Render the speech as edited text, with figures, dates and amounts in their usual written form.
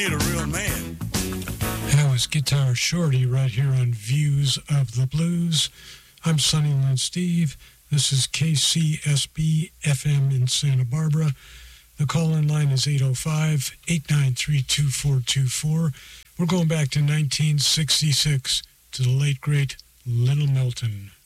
Need a real man. That was Guitar Shorty right here on Views of the Blues. I'm Sunnyland Steve. This is KCSB FM in Santa Barbara. The call-in line is 805-893-2424. We're going back to 1966 to the late, great Little Milton.